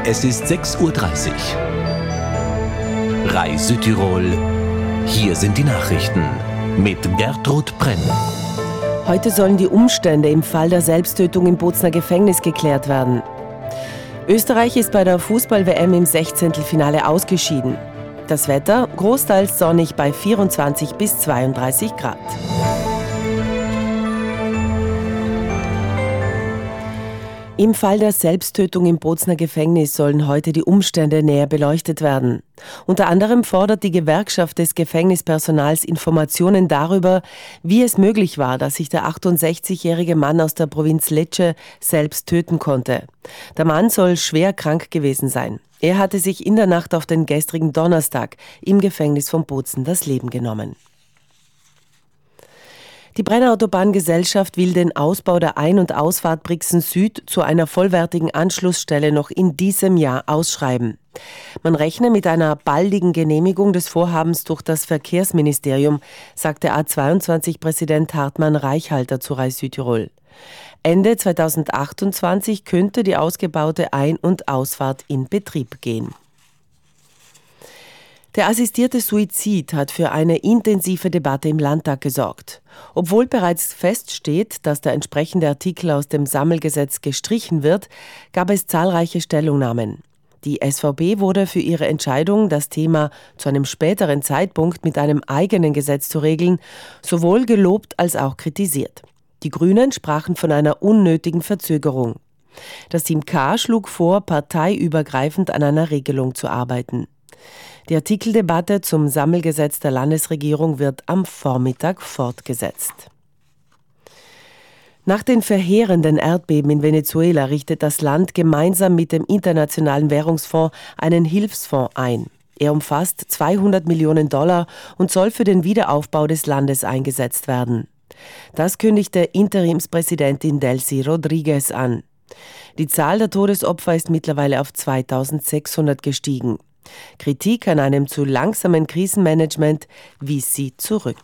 Es ist 6:30 Uhr. RAI Südtirol. Hier sind die Nachrichten mit Gertrud Brenn. Heute sollen die Umstände im Fall der Selbsttötung im Bozner Gefängnis geklärt werden. Österreich ist bei der Fußball-WM im 16. Finale ausgeschieden. Das Wetter großteils sonnig bei 24 bis 32 Grad. Im Fall der Selbsttötung im Bozner Gefängnis sollen heute die Umstände näher beleuchtet werden. Unter anderem fordert die Gewerkschaft des Gefängnispersonals Informationen darüber, wie es möglich war, dass sich der 68-jährige Mann aus der Provinz Lecce selbst töten konnte. Der Mann soll schwer krank gewesen sein. Er hatte sich in der Nacht auf den gestrigen Donnerstag im Gefängnis von Bozen das Leben genommen. Die Brenner Autobahngesellschaft will den Ausbau der Ein- und Ausfahrt Brixen Süd zu einer vollwertigen Anschlussstelle noch in diesem Jahr ausschreiben. Man rechne mit einer baldigen Genehmigung des Vorhabens durch das Verkehrsministerium, sagte A22-Präsident Hartmann Reichhalter zu RAI Südtirol. Ende 2028 könnte die ausgebaute Ein- und Ausfahrt in Betrieb gehen. Der assistierte Suizid hat für eine intensive Debatte im Landtag gesorgt. Obwohl bereits feststeht, dass der entsprechende Artikel aus dem Sammelgesetz gestrichen wird, gab es zahlreiche Stellungnahmen. Die SVP wurde für ihre Entscheidung, das Thema zu einem späteren Zeitpunkt mit einem eigenen Gesetz zu regeln, sowohl gelobt als auch kritisiert. Die Grünen sprachen von einer unnötigen Verzögerung. Das Team K schlug vor, parteiübergreifend an einer Regelung zu arbeiten. Die Artikeldebatte zum Sammelgesetz der Landesregierung wird am Vormittag fortgesetzt. Nach den verheerenden Erdbeben in Venezuela richtet das Land gemeinsam mit dem Internationalen Währungsfonds einen Hilfsfonds ein. Er umfasst $200 Millionen und soll für den Wiederaufbau des Landes eingesetzt werden. Das kündigte Interimspräsidentin Delcy Rodriguez an. Die Zahl der Todesopfer ist mittlerweile auf 2600 gestiegen. Kritik an einem zu langsamen Krisenmanagement wies sie zurück.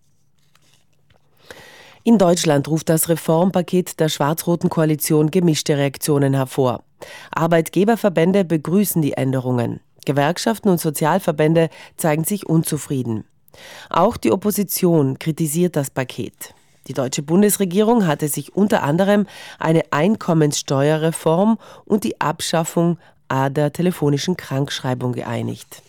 In Deutschland ruft das Reformpaket der schwarz-roten Koalition gemischte Reaktionen hervor. Arbeitgeberverbände begrüßen die Änderungen. Gewerkschaften und Sozialverbände zeigen sich unzufrieden. Auch die Opposition kritisiert das Paket. Die deutsche Bundesregierung hatte sich unter anderem eine Einkommenssteuerreform und die Abschaffung der telefonischen Krankschreibung geeinigt.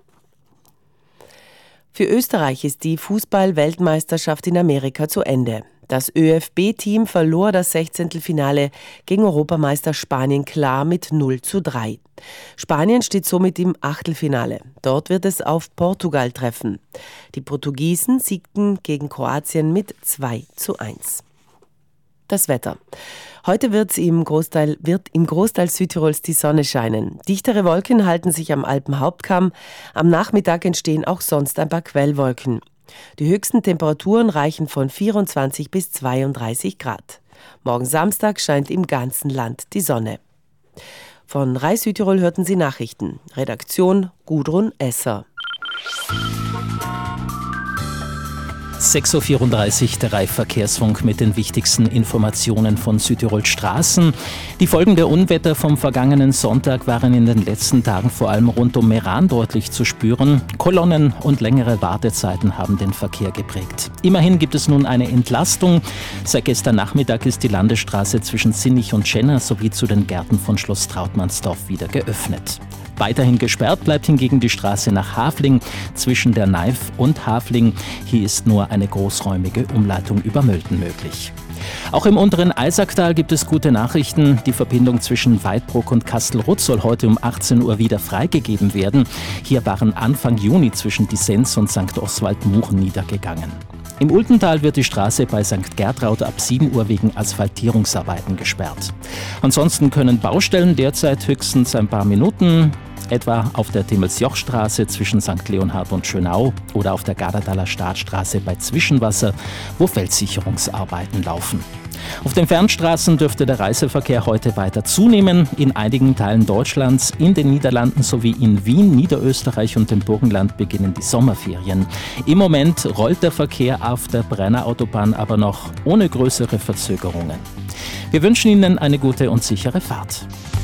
Für Österreich ist die Fußball-Weltmeisterschaft in Amerika zu Ende. Das ÖFB-Team verlor das 16. Finale gegen Europameister Spanien klar mit 0:3. Spanien steht somit im Achtelfinale. Dort wird es auf Portugal treffen. Die Portugiesen siegten gegen Kroatien mit 2:1. Das Wetter. Heute wird im Großteil Südtirols die Sonne scheinen. Dichtere Wolken halten sich am Alpenhauptkamm. Am Nachmittag entstehen auch sonst ein paar Quellwolken. Die höchsten Temperaturen reichen von 24 bis 32 Grad. Morgen Samstag scheint im ganzen Land die Sonne. Von RAI Südtirol hörten Sie Nachrichten. Redaktion Gudrun Esser. 6:34 Uhr, der RAI-Verkehrsfunk mit den wichtigsten Informationen von Südtirols Straßen. Die Folgen der Unwetter vom vergangenen Sonntag waren in den letzten Tagen vor allem rund um Meran deutlich zu spüren. Kolonnen und längere Wartezeiten haben den Verkehr geprägt. Immerhin gibt es nun eine Entlastung. Seit gestern Nachmittag ist die Landesstraße zwischen Sinnich und Schenna sowie zu den Gärten von Schloss Trautmannsdorf wieder geöffnet. Weiterhin gesperrt bleibt hingegen die Straße nach Hafling zwischen der Neif und Hafling. Hier ist nur eine großräumige Umleitung über Mölten möglich. Auch im unteren Eisacktal gibt es gute Nachrichten. Die Verbindung zwischen Weidbruck und Kastelruth soll heute um 18 Uhr wieder freigegeben werden. Hier waren Anfang Juni zwischen Disenz und St. Oswald-Muchen niedergegangen. Im Ultental wird die Straße bei St. Gertraud ab 7 Uhr wegen Asphaltierungsarbeiten gesperrt. Ansonsten können Baustellen derzeit höchstens ein paar Minuten, etwa auf der Timmelsjochstraße zwischen St. Leonhard und Schönau oder auf der Garderdaler Startstraße bei Zwischenwasser, wo Felssicherungsarbeiten laufen. Auf den Fernstraßen dürfte der Reiseverkehr heute weiter zunehmen. In einigen Teilen Deutschlands, in den Niederlanden sowie in Wien, Niederösterreich und dem Burgenland beginnen die Sommerferien. Im Moment rollt der Verkehr auf der Brenner Autobahn aber noch ohne größere Verzögerungen. Wir wünschen Ihnen eine gute und sichere Fahrt.